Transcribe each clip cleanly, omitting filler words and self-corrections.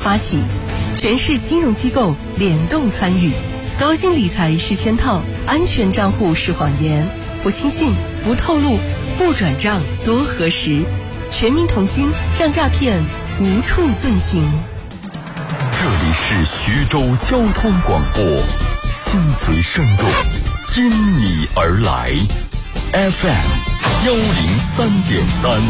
发起，全市金融机构联动参与。高薪理财是圈套，安全账户是谎言，不轻信，不透露，不转账，多核实。全民同心，让诈骗无处遁形。 这里是徐州交通广播，心随声动，因你而来。FM 103.3。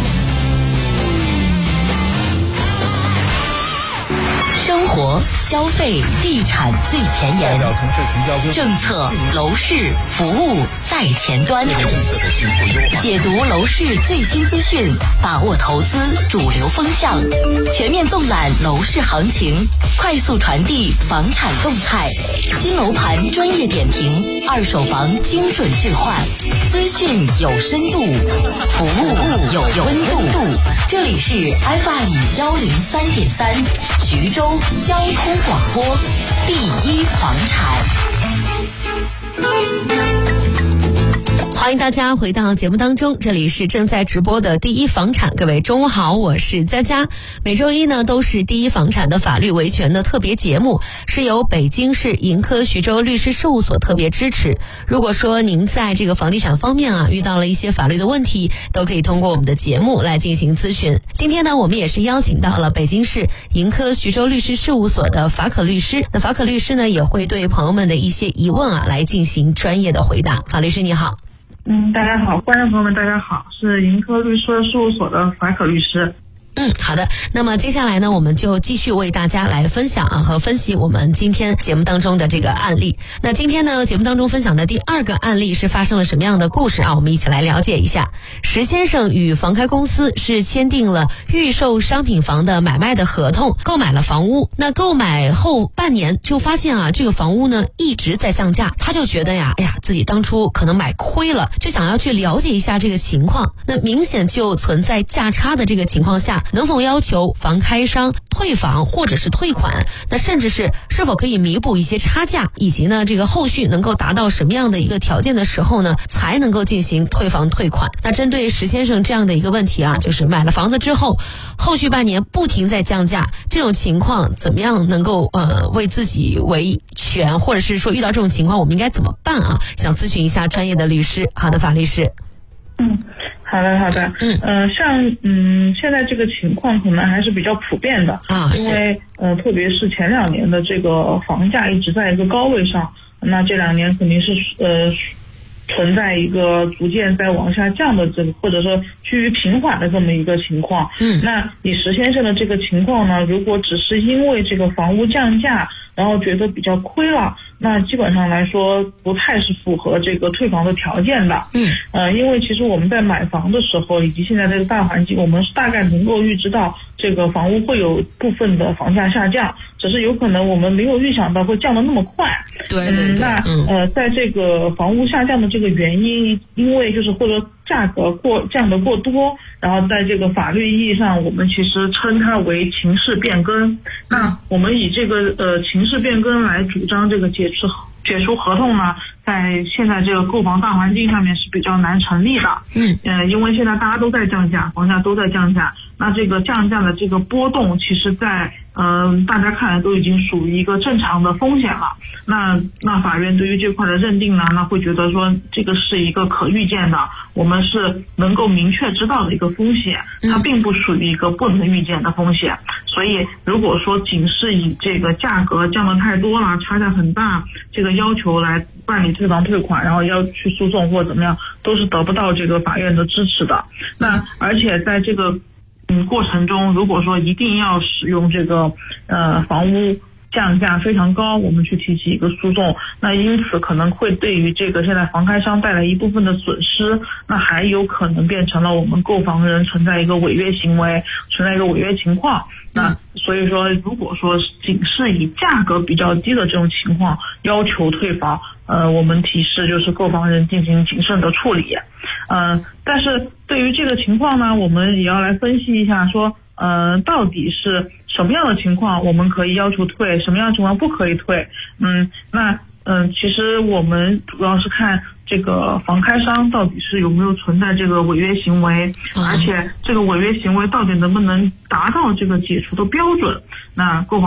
生活、消费、地产最前沿，政策、楼市、服务在前端，解读楼市最新资讯，把握投资主流风向，全面纵览楼市行情，快速传递房产动态，新楼盘专业点评，二手房精准置换，资讯有深度，服务有温度。这里是 FM 103.3徐州交通广播，第一房产。欢迎大家回到节目当中，这里是正在直播的第一房产。各位中午好，我是佳佳。每周一呢都是第一房产的法律维权的特别节目，是由北京市盈科徐州律师事务所特别支持。如果说您在这个房地产方面遇到了一些法律的问题，都可以通过我们的节目来进行咨询。今天呢我们也是邀请到了北京市盈科徐州律师事务所的法可律师。那法可律师呢也会对朋友们的一些疑问来进行专业的回答。法律师你好。 大家好，观众朋友们大家好，是盈科律师事务所的法可律师。 好的。那么接下来呢，我们就继续为大家来分享和分析我们今天节目当中的这个案例。那今天呢，节目当中分享的第二个案例是发生了什么样的故事我们一起来了解一下。石先生与房开公司是签订了预售商品房的买卖的合同，购买了房屋。那购买后半年就发现这个房屋呢一直在降价，他就觉得自己当初可能买亏了，就想要去了解一下这个情况。那明显就存在价差的这个情况下，能否要求房开商退房或者是退款，那甚至是否可以弥补一些差价，以及呢这个后续能够达到什么样的一个条件的时候呢才能够进行退房退款。那针对石先生这样的一个问题就是买了房子之后后续半年不停在降价，这种情况怎么样能够为自己维权，或者是说遇到这种情况我们应该怎么办想咨询一下专业的律师。好的，法律师。 好的。像现在这个情况可能还是比较普遍的因为特别是前2年的这个房价一直在一个高位上，那这2年肯定是存在一个逐渐在往下降的这个，或者说趋于平缓的这么一个情况。那以石先生的这个情况呢，如果只是因为这个房屋降价然后觉得比较亏了，那基本上来说不太是符合这个退房的条件的。因为其实我们在买房的时候以及现在这个大环境，我们是大概能够预知到这个房屋会有部分的房价下降，只是有可能我们没有预想到会降得那么快。那在这个房屋下降的这个原因，因为就是或者价格降得过多，然后在这个法律意义上我们其实称它为情势变更。那我们以这个情势变更来主张这个解除合同呢，在现在这个购房大环境上面是比较难成立的。因为现在大家都在降价，房价都在降价，那这个降价的这个波动其实在大家看来都已经属于一个正常的风险了。那法院对于这块的认定呢，那会觉得说这个是一个可预见的，我们是能够明确知道的一个风险，它并不属于一个不能预见的风险。所以如果说仅是以这个价格降得太多了，差价很大，这个要求来办理退房退款，然后要去诉讼或怎么样，都是得不到这个法院的支持的。那而且在这个过程中，如果说一定要使用这个房屋降价非常高，我们去提起一个诉讼，那因此可能会对于这个现在房开商带来一部分的损失，那还有可能变成了我们购房人存在一个违约行为，存在一个违约情况。那所以说如果说仅是以价格比较低的这种情况要求退房，我们提示就是购房人进行谨慎的处理。但是对于这个情况呢，我们也要来分析一下说到底是什么样的情况我们可以要求退，什么样的情况不可以退。其实我们主要是看这个房开商到底是有没有存在这个违约行为，而且这个违约行为到底能不能达到这个解除的标准。那购房